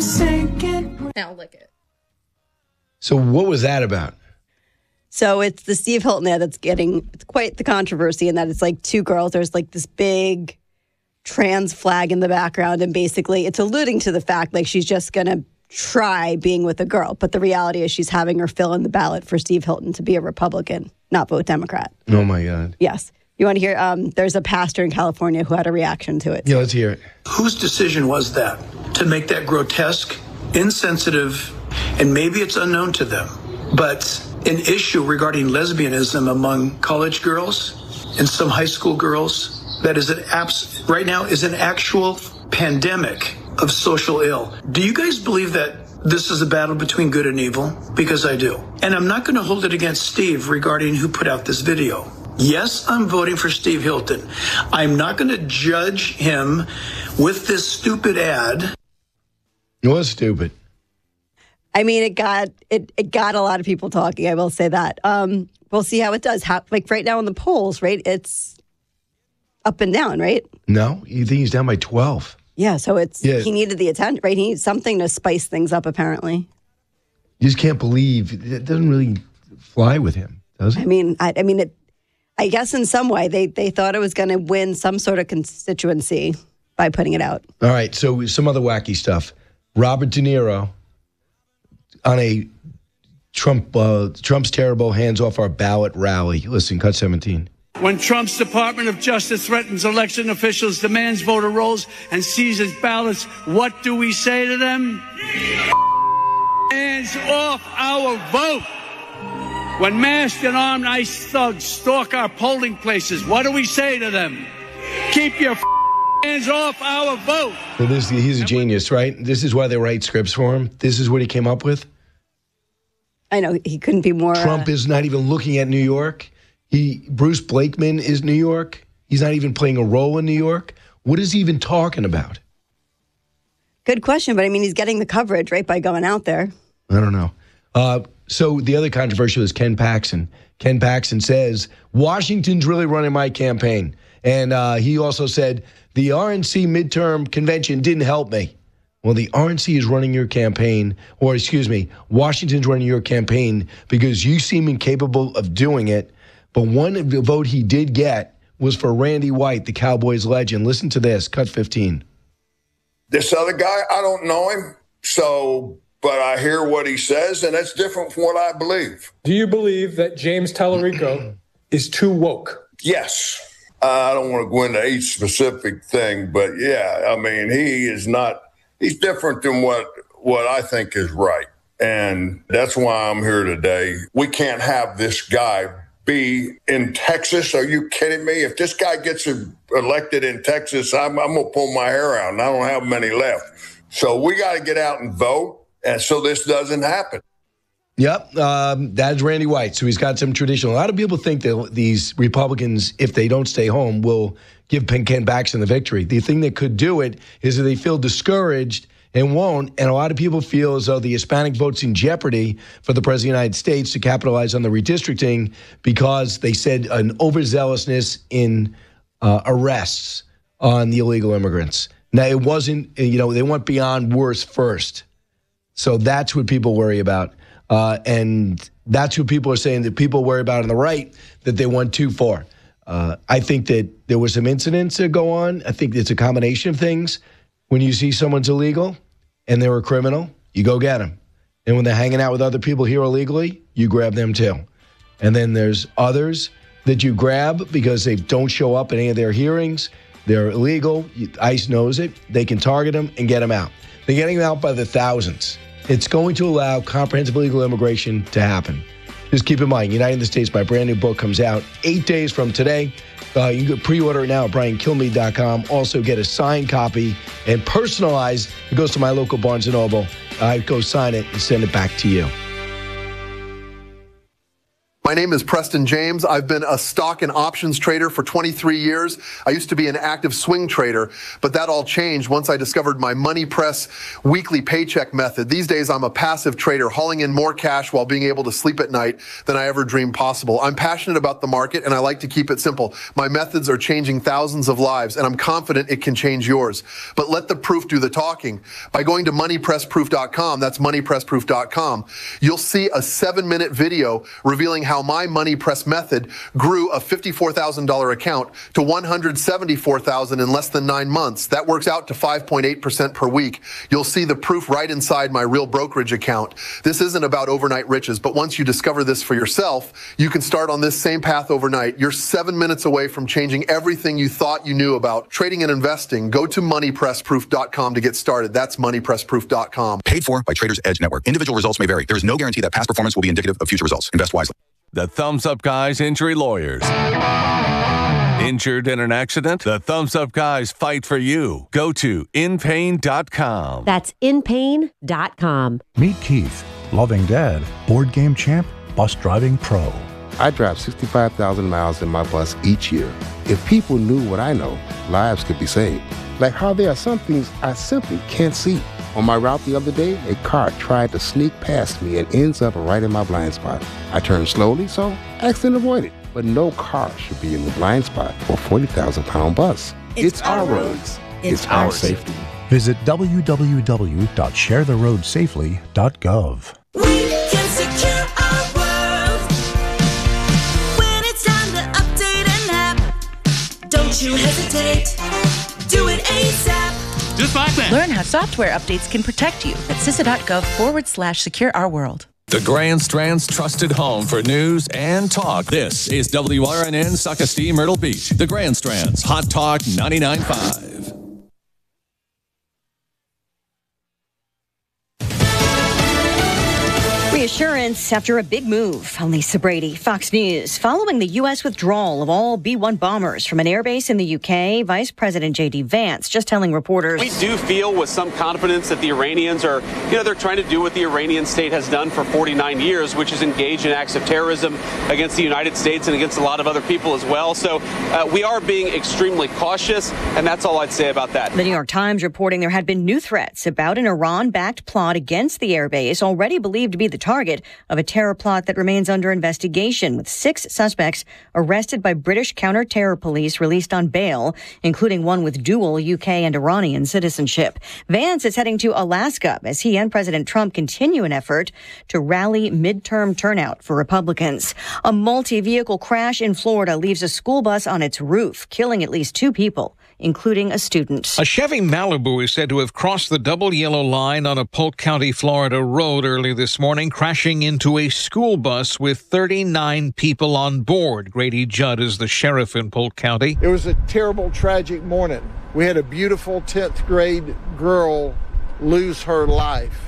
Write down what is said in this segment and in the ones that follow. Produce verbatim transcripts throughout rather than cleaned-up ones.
Now lick it. So what was that about? So it's the Steve Hilton ad that's getting it's quite the controversy in that it's like two girls. There's like this big trans flag in the background. And basically it's alluding to the fact like she's just going to try being with a girl. But the reality is she's having her fill in the ballot for Steve Hilton to be a Republican, not vote Democrat. Oh, my God. Yes. You want to hear? Um, there's a pastor in California who had a reaction to it. Yeah, let's hear it. Whose decision was that to make that grotesque, insensitive, and maybe it's unknown to them, but an issue regarding lesbianism among college girls and some high school girls that is an abs- right now is an actual pandemic of social ill. Do you guys believe that this is a battle between good and evil? Because I do. And I'm not going to hold it against Steve regarding who put out this video. Yes, I'm voting for Steve Hilton. I'm not going to judge him with this stupid ad. It was stupid. I mean, it got it, it got a lot of people talking. I will say that. Um, we'll see how it does. How, like right now in the polls, right? It's up and down, right? No, you think he's down by twelve? Yeah. So it's yeah. He needed the attention, right? He needs something to spice things up. Apparently, you just can't believe it doesn't really fly with him, does it? I mean, I, I mean, it. I guess in some way they they thought it was going to win some sort of constituency by putting it out. All right. So some other wacky stuff. Robert De Niro. On a Trump, uh, Trump's terrible hands off our ballot rally. Listen, cut seventeen. When Trump's Department of Justice threatens election officials, demands voter rolls, and seizes ballots, what do we say to them? Hands off our vote. When masked and armed ICE thugs stalk our polling places, what do we say to them? Keep your hands off our vote. So this, he's a genius, right? This is why they write scripts for him. This is what he came up with. I know he couldn't be more. Trump uh, is not even looking at New York. He Bruce Blakeman is New York. He's not even playing a role in New York. What is he even talking about? Good question, but I mean, he's getting the coverage, right, by going out there. I don't know. Uh, so the other controversial is Ken Paxton. Ken Paxton says, Washington's really running my campaign. And uh, he also said, the R N C midterm convention didn't help me. Well, the R N C is running your campaign, or excuse me, Washington's running your campaign because you seem incapable of doing it. But one vote he did get was for Randy White, the Cowboys legend. Listen to this, cut fifteen. This other guy, I don't know him, so, but I hear what he says, and that's different from what I believe. Do you believe that James Tallarico is too woke? Yes. I don't want to go into each specific thing, but yeah, I mean, he is not, he's different than what, what I think is right. And that's why I'm here today. We can't have this guy be in Texas. Are you kidding me? If this guy gets elected in Texas, I'm, I'm going to pull my hair out, and I don't have many left. So we got to get out and vote, and so this doesn't happen. Yep, um, that's Randy White. So he's got some tradition. A lot of people think that these Republicans, if they don't stay home, will give Ken Paxton the victory. The thing that could do it is that they feel discouraged and won't. And a lot of people feel as though the Hispanic vote's in jeopardy for the President of the United States to capitalize on the redistricting because they said an overzealousness in uh, arrests on the illegal immigrants. Now, it wasn't, you know, they went beyond worse first. So that's what people worry about. Uh, and that's what people are saying that people worry about on the right, that they went too far. Uh, I think that there were some incidents that go on. I think it's a combination of things. When you see someone's illegal and they're a criminal, you go get them. And when they're hanging out with other people here illegally, you grab them too. And then there's others that you grab because they don't show up at any of their hearings. They're illegal. ICE knows it. They can target them and get them out. They're getting them out by the thousands. It's going to allow comprehensive legal immigration to happen. Just keep in mind, Uniting the States, my brand new book, comes out eight days from today. Uh, you can pre-order it now at brian kilmeade dot com. Also get a signed copy and personalized. It goes to my local Barnes and Noble. I go sign it and send it back to you. My name is Preston James. I've been a stock and options trader for twenty-three years. I used to be an active swing trader, but that all changed once I discovered my Money Press weekly paycheck method. These days, I'm a passive trader, hauling in more cash while being able to sleep at night than I ever dreamed possible. I'm passionate about the market, and I like to keep it simple. My methods are changing thousands of lives, and I'm confident it can change yours. But let the proof do the talking. By going to money press proof dot com, that's money press proof dot com, you'll see a seven-minute video revealing how how my Money Press method grew a fifty-four thousand dollars account to one hundred seventy-four thousand dollars in less than nine months. That works out to five point eight percent per week. You'll see the proof right inside my real brokerage account. This isn't about overnight riches, but once you discover this for yourself, you can start on this same path overnight. You're seven minutes away from changing everything you thought you knew about trading and investing. Go to money press proof dot com to get started. That's money press proof dot com. Paid for by Traders Edge Network. Individual results may vary. There is no guarantee that past performance will be indicative of future results. Invest wisely. The Thumbs Up Guys Injury Lawyers. Injured in an accident? The Thumbs Up Guys fight for you. Go to in pain dot com. That's in pain dot com. Meet Keith, loving dad, board game champ, bus driving pro. I drive sixty-five thousand miles in my bus each year. If people knew what I know, lives could be saved. Like how there are some things I simply can't see. On my route the other day, a car tried to sneak past me and ends up right in my blind spot. I turned slowly, so accident avoided. But no car should be in the blind spot for a forty thousand pound bus. It's, it's our roads. It's, it's our safety. Visit w w w dot share the road safely dot gov. We can secure our world. When it's time to update an app, don't you hesitate. Do it ASAP. Just like that. Learn how software updates can protect you at C I S A dot gov forward slash secure our world. The Grand Strand's trusted home for news and talk. This is W R N N Socastee Myrtle Beach. The Grand Strand's Hot Talk ninety-nine point five. Reassurance after a big move. I'm Lisa Brady, Fox News. Following the U S withdrawal of all B one bombers from an airbase in the U K, Vice President J D Vance just telling reporters, we do feel with some confidence that the Iranians are, you know, they're trying to do what the Iranian state has done for forty-nine years, which is engage in acts of terrorism against the United States and against a lot of other people as well. So uh, we are being extremely cautious, and that's all I'd say about that. The New York Times reporting there had been new threats about an Iran-backed plot against the airbase, already believed to be the target of a terror plot that remains under investigation, with six suspects arrested by British counter-terror police released on bail, including one with dual U K and Iranian citizenship. Vance is heading to Alaska as he and President Trump continue an effort to rally midterm turnout for Republicans. A multi-vehicle crash in Florida leaves a school bus on its roof, killing at least two people, including a student. A Chevy Malibu is said to have crossed the double yellow line on a Polk County, Florida road early this morning, crashing into a school bus with thirty-nine people on board. Grady Judd is the sheriff in Polk County. It was a terrible, tragic morning. We had a beautiful tenth grade girl lose her life.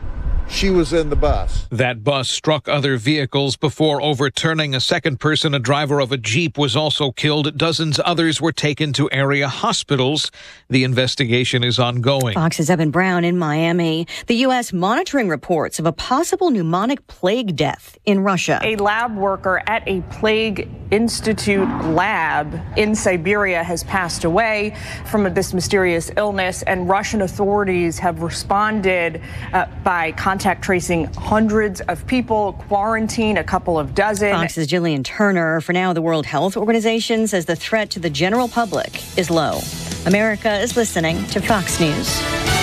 She was in the bus. That bus struck other vehicles before overturning a second person. A driver of a Jeep was also killed. Dozens others were taken to area hospitals. The investigation is ongoing. Fox's Evan Brown in Miami. The U S monitoring reports of a possible pneumonic plague death in Russia. A lab worker at a plague institute lab in Siberia has passed away from this mysterious illness, and Russian authorities have responded uh, by contacting Contact tracing hundreds of people, quarantine a couple of dozen. Fox's Jillian Turner. For now, the World Health Organization says the threat to the general public is low. America is listening to Fox News.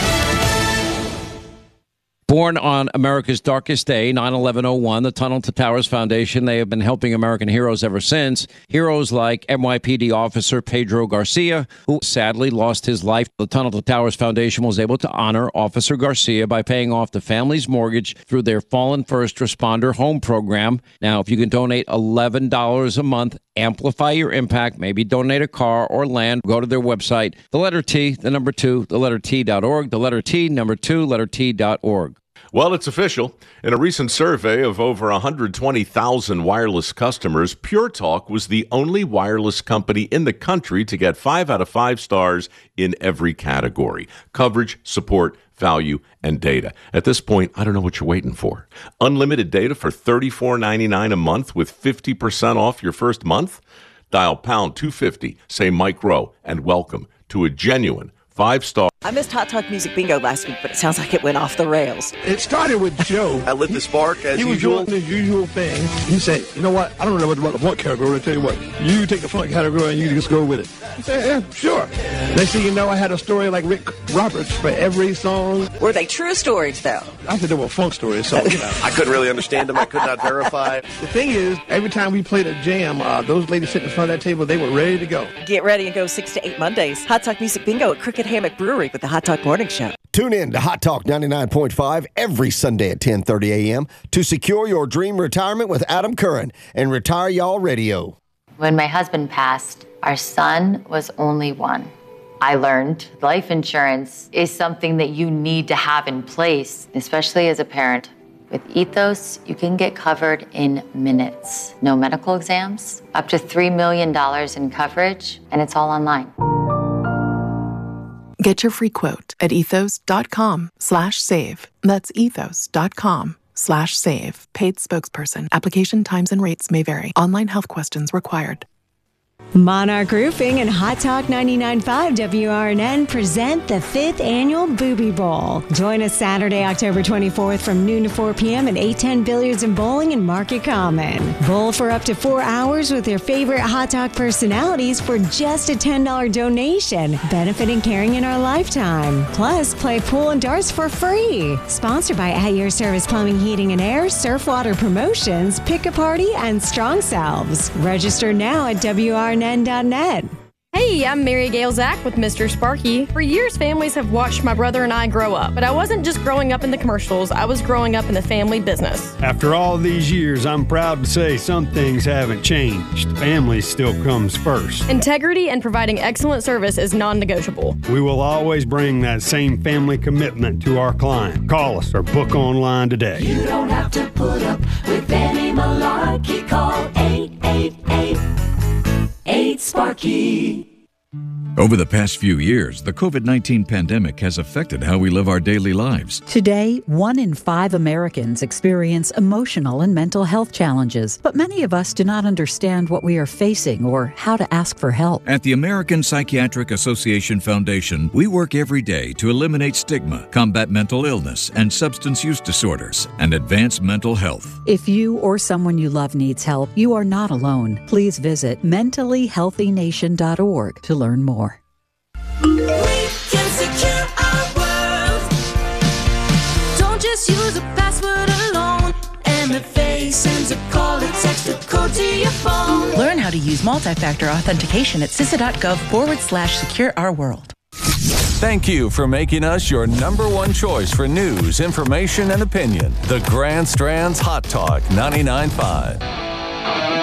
Born on America's darkest day, nine eleven oh one, the Tunnel to Towers Foundation, they have been helping American heroes ever since. Heroes like N Y P D officer Pedro Garcia, who sadly lost his life. The Tunnel to Towers Foundation was able to honor Officer Garcia by paying off the family's mortgage through their Fallen First Responder Home Program. Now, if you can donate eleven dollars a month, amplify your impact, maybe donate a car or land, go to their website, the letter T, the number two, the letter T dot org, the letter T, number two, letter T dot org. Well, it's official. In a recent survey of over one hundred twenty thousand wireless customers, Pure Talk was the only wireless company in the country to get five out of five stars in every category: coverage, support, value, and data. At this point, I don't know what you're waiting for. Unlimited data for thirty-four ninety-nine a month with fifty percent off your first month? Dial pound two fifty, say Mike Rowe, and welcome to a genuine five-star. I missed Hot Talk Music Bingo last week, but it sounds like it went off the rails. It started with Joe. I lit the spark as he was usual. doing his usual thing. He said, you know what, I don't know what about the front category. I tell you what, you take the front category and you just go with it. I said, yeah, sure. Next thing you know, I had a story like Rick Roberts for every song. Were they true stories, though? I said they were funk stories, so, you know. I couldn't really understand them. I could not verify. The thing is, every time we played a jam, uh, those ladies sitting in front of that table, they were ready to go. Get ready and go six to eight Mondays. Hot Talk Music Bingo at Crooked Hammock Brewery with the Hot Talk Morning Show. Tune in to Hot Talk ninety-nine point five every Sunday at ten thirty a.m. to secure your dream retirement with Adam Curran and Retire Y'all Radio. When my husband passed, our son was only one. I learned life insurance is something that you need to have in place, especially as a parent. With Ethos, you can get covered in minutes. No medical exams, up to three million dollars in coverage, and it's all online. Get your free quote at ethos.com slash save. That's ethos.com slash save. Paid spokesperson. Application times and rates may vary. Online health questions required. Monarch Roofing and Hot Talk ninety-nine point five W R N N present the fifth annual Booby Bowl. Join us Saturday, October twenty-fourth from noon to four p.m. at eight ten Billiards and Bowling in Market Common. Bowl for up to four hours with your favorite Hot Talk personalities for just a ten dollars donation, benefiting Caring in Our Lifetime. Plus, play pool and darts for free. Sponsored by At Your Service Plumbing, Heating and Air, Surfwater Promotions, Pick a Party, and Strong Selves. Register now at W R N N dot net. Hey, I'm Mary Gail Zach with Mister Sparky. For years, families have watched my brother and I grow up, but I wasn't just growing up in the commercials, I was growing up in the family business. After all these years, I'm proud to say some things haven't changed. Family still comes first. Integrity and providing excellent service is non-negotiable. We will always bring that same family commitment to our client. Call us or book online today. You don't have to put up with any malarkey. Call eight eight eight, eight Sparky. Over the past few years, the COVID nineteen pandemic has affected how we live our daily lives. Today, one in five Americans experience emotional and mental health challenges, but many of us do not understand what we are facing or how to ask for help. At the American Psychiatric Association Foundation, we work every day to eliminate stigma, combat mental illness and substance use disorders, and advance mental health. If you or someone you love needs help, you are not alone. Please visit mentally healthy nation dot org to learn more. We can secure our world. Don't just use a password alone. M F A sends a call, a text, a code to your phone. Learn how to use multi-factor authentication at CISA.gov forward slash secure our world. Thank you for making us your number one choice for news, information, and opinion. The Grand Strand's Hot Talk ninety-nine point five.